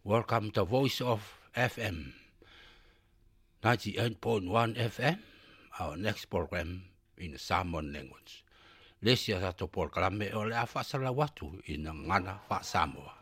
Welcome to Voice of FM, 98.1 FM. Our next program in the Samoan language. Lesia sa to programa o le afa salawatu in ngana fa Samoa.